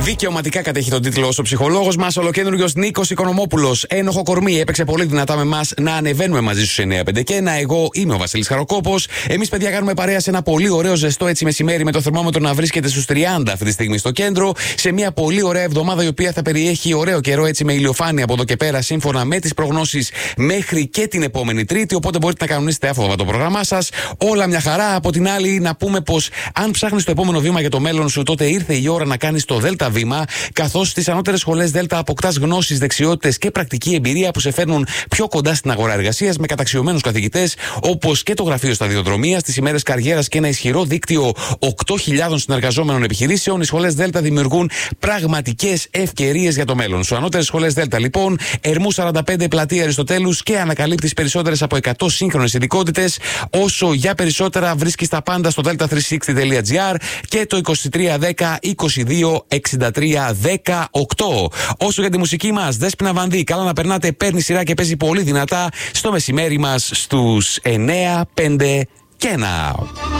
Δικαιωματικά κατέχει τον τίτλο ως ο ψυχολόγος μας. Ολοκένουργιος Νίκος Οικονομόπουλος. Ένοχο κορμί. Έπαιξε πολύ δυνατά με εμάς να ανεβαίνουμε μαζί στους 9-5-1. Εγώ είμαι ο Βασίλης Χαροκόπος. Εμείς, παιδιά, κάνουμε παρέα σε ένα πολύ ωραίο ζεστό έτσι μεσημέρι με το θερμόμετρο να βρίσκεται στους 30 αυτή τη στιγμή στο κέντρο. Σε μια πολύ ωραία εβδομάδα η οποία θα περιέχει ωραίο καιρό έτσι με ηλιοφάνεια από εδώ και πέρα σύμφωνα με τις προγνώσεις μέχρι και την επόμενη Τρίτη. Οπότε μπορείτε να κανονίσετε άφοβα το πρόγραμμά σας. Όλα μια χαρά. Από την άλλη, να πούμε πως αν ψάχνεις το επόμενο βήμα για το μέλλον σου, τότε ήρθε η ώρα να κάνεις το ΔΕΛΤΑ βήμα, καθώς στις ανώτερες σχολές ΔΕΛΤΑ αποκτάς γνώσεις, δεξιότητες και πρακτική εμπειρία που σε φέρνουν πιο κοντά στην αγορά εργασίας με καταξιωμένους καθηγητές, όπως και το γραφείο σταδιοδρομίας, τις ημέρες καριέρας και ένα ισχυρό δίκτυο 8.000 συνεργαζόμενων επιχειρήσεων. Οι σχολές ΔΕΛΤΑ δημιουργούν πραγματικές ευκαιρίες για το μέλλον σου. Ανώτερες σχολές ΔΕΛΤΑ, λοιπόν, Ερμού 45, Πλατεία Αριστοτέλους και ανακαλύπτεις περισσότερες από 100 σύγχρονες ειδικότητες. Όσο για περισσότερα βρίσκεις τα πάντα στο delta360.gr και το 2310 22 63 18. Όσο για τη μουσική μας, Δέσποινα Βανδύ, καλά να περνάτε, παίρνει σειρά και παίζει πολύ δυνατά στο μεσημέρι μας στους 9-5 και 1.